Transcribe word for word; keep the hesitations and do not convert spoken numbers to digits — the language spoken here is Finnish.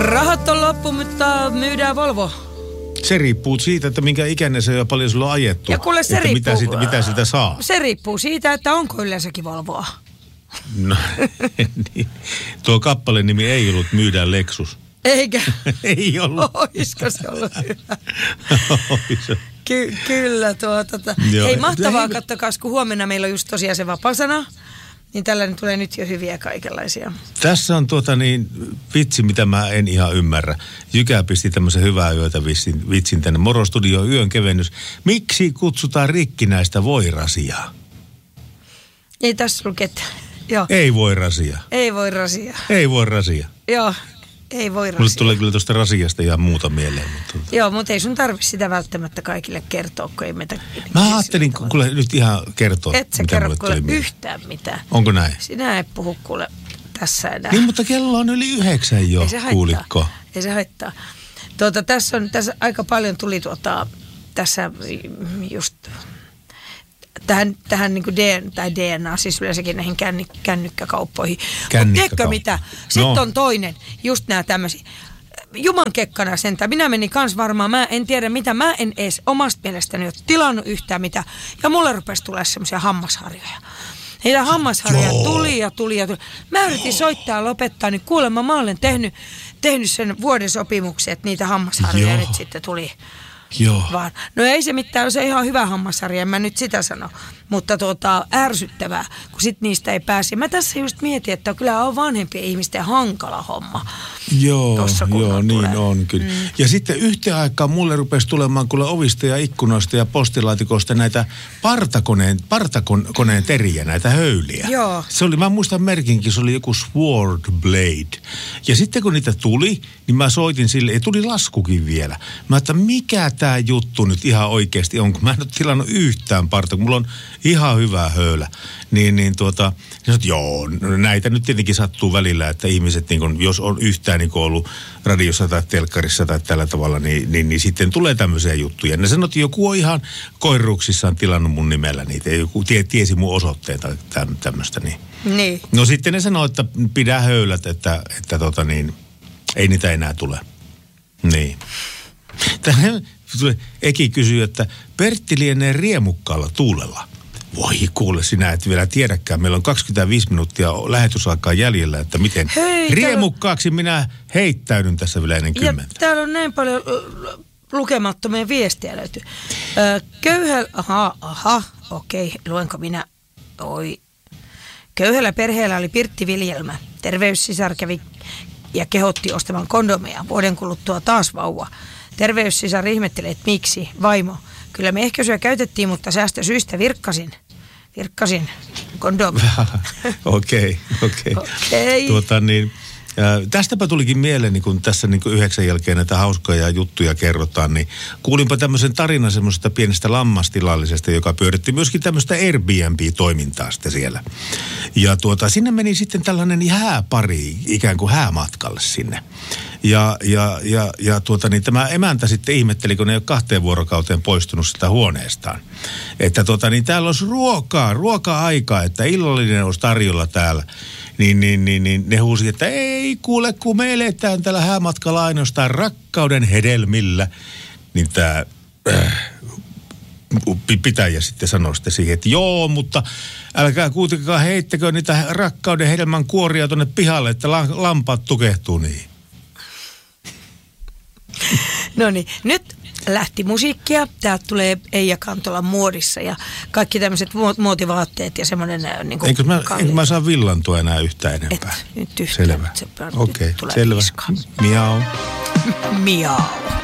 Rahat on loppu, mutta myydään Volvo. Se riippuu siitä, että minkä ikäinen se on ja paljon sulla on ajettu. Ja kuule se että riippuu, mitä, siitä, mitä sitä saa. Se riippuu siitä, että onko yleensäkin Volvoa. No, niin. Tuo kappaleen nimi ei ollut Myydään Lexus. Eikä. Ei ollut. Oisko se ollut hyvä? Ois. Ky- kyllä tuo tota. Joo. Hei mahtavaa, kattokaa, kun huomenna meillä on just tosiaan se vapasana. Niin tällainen tulee nyt jo hyviä kaikenlaisia. Tässä on tuota niin vitsi, mitä mä en ihan ymmärrä. Jykää pisti tämmöisen hyvää yötä vitsin, vitsin tänne Moro-studioon yön kevennys. Miksi kutsutaan rikkinäistä voirasiaa? Ei tässä luketa. Joo. Ei voi rasia. Ei voi rasia. Ei voi rasia. Joo, ei voi rasia. Mulle tulee kyllä tuosta rasiasta ihan muuta mieleen. Mutta... Joo, mutta ei sun tarvitse sitä välttämättä kaikille kertoa, kun ei meitä... Mä ajattelin kuule nyt ihan kertoa, et sä mitä kerro mulle kuule yhtään mitään. Onko näin? Sinä et puhu kuule tässä enää. Niin, mutta kello on yli yhdeksän jo, ei se kuulikko. Ei se haittaa. Tuota, tässä on, tässä aika paljon tuli tuota, tässä just... Tähän, tähän niin kuin D N A, tai D N A, siis yleensäkin näihin känny, kännykkäkauppoihin. Mutta tiedätkö mitä? Sitten no. on toinen, just nämä tämmöisiä. Juman kekkana sentään. Minä menin kans varmaan, mä en tiedä mitä, mä en edes omasta mielestäni ole tilannut yhtään mitä. Ja mulle rupesi tulemaan semmoisia hammasharjoja. Niitä hammasharjoja Joo. tuli ja tuli ja tuli. Mä yritin Joo. soittaa ja lopettaa, niin kuulemma mä olen tehnyt, tehnyt sen vuoden sopimuksen, että niitä hammasharjoja Joo. nyt sitten tuli. Joo. Vaan. No ei se mitään, se on ihan hyvä hammassarja, en mä nyt sitä sano. Mutta tuota, ärsyttävää, kun sit niistä ei pääse. Mä tässä just mietin, että kyllä on vanhempien ihmisten hankala homma. Joo, Tossa, joo on niin tulee. on kyllä. Mm. Ja sitten yhteen aikaan mulle rupesi tulemaan kuule ovista ja ikkunoista ja postilaatikosta näitä partakoneen, partakoneen teriä, näitä höyliä. Joo. Se oli, mä muistan merkinkin, se oli joku Sword Blade. Ja sitten kun niitä tuli, niin mä soitin sille, ja tuli laskukin vielä. Mä että mikä tää juttu nyt ihan oikeasti on, kun mä en ole tilannut yhtään parta, kun mulla on ihan hyvä höylä. Niin, niin tuota, niin että joo, näitä nyt tietenkin sattuu välillä, että ihmiset, niin kun, jos on yhtään niin kun ollut radiossa tai telkkarissa tai tällä tavalla, niin, niin, niin sitten tulee tämmöisiä juttuja. Ne sanot, että joku on ihan koiruuksissaan tilannut mun nimellä niitä, joku tie, tiesi mun osoitteen tai tämmöistä. Niin. Niin. No sitten ne sanoo, että pidä höylät, että, että tota niin, ei niitä enää tule. Niin. Tähän Eki kysyy, että Pertti lienee riemukkaalla tuulella. Voi kuule, sinä et vielä tiedäkään. Meillä on kaksikymmentäviisi minuuttia lähetysaikaa jäljellä, että miten Hei, riemukkaaksi täällä... minä heittäydyn tässä vielä ennen kymmentä. Ja täällä on näin paljon lukemattomia viestiä löytyy. Köyhä, aha, aha, okei, luenko minä, oi. Köyhällä perheellä oli Pirtti Viljelmä. Terveyssisar kävi ja kehotti ostamaan kondomeja. Vuoden kuluttua taas vauva. Terveyssisar ihmettelee, että miksi, vaimo. Kyllä me ehkäisyä käytettiin, mutta säästösyistä virkkasin. Virkkasin kondomeja. Okei, okei. Okei. Tuota niin, äh, tästäpä tulikin mieleen, niin kun tässä niin kun yhdeksän jälkeen näitä hauskoja juttuja kerrotaan, niin kuulinpa tämmöisen tarinan semmoisesta pienestä lammastilallisesta, joka pyöritti myöskin tämmöistä Airbnb-toimintaa sitten siellä. Ja tuota, sinne meni sitten tällainen hääpari ikään kuin häämatkalle sinne. Ja, ja, ja, ja tuota, niin tämä emäntä sitten ihmetteli, kun ne ei ole kahteen vuorokauteen poistunut sitä huoneestaan. Että tuota, niin täällä olisi ruokaa, ruoka-aikaa, että illallinen olisi tarjolla täällä. Niin, niin, niin, niin ne huusi, että ei kuule, kun me eletään tällä häämatkalla ainoastaan rakkauden hedelmillä. Niin tämä äh, pitäjä sitten sanoi sitten siihen, että joo, mutta älkää kuitenkaan heittäkö niitä rakkauden hedelmän kuoria tuonne pihalle, että la, lampaat tukehtuu niihin. No niin, nyt lähti musiikkia. Täältä tulee Eija Kantola muodissa ja kaikki tämmöiset muotivaatteet ja semmoinen niin kuin... Eikö mä, eikö mä saa villantua enää yhtään enempää? Et, nyt yhtään. Selvä. Okei, okay, selvä. Miau. Miau.